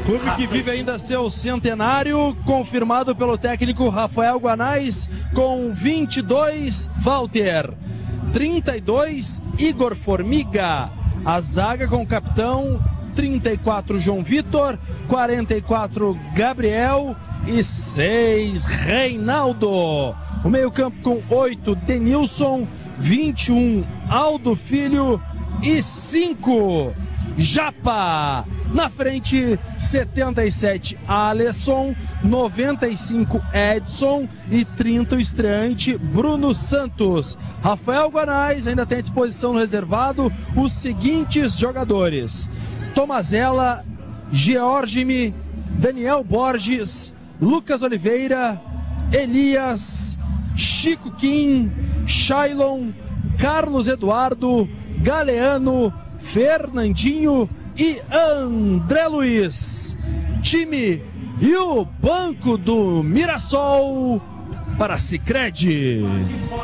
Clube que vive ainda seu centenário, confirmado pelo técnico Rafael Guanais, com 22, Walter, 32, Igor Formiga. A zaga com o capitão, 34, João Vitor, 44, Gabriel e 6, Reinaldo. O meio-campo com 8, Denilson, 21, Aldo Filho e 5, Japa. Na frente, 77, Alisson, 95, Edson e 30, o estreante, Bruno Santos. Rafael Guanais ainda tem à disposição no reservado os seguintes jogadores: Tomazella, Georgime, Daniel Borges, Lucas Oliveira, Elias, Chico Kim, Shailon, Carlos Eduardo, Galeano, Fernandinho e André Luiz. Time e o banco do Mirassol para Sicredi.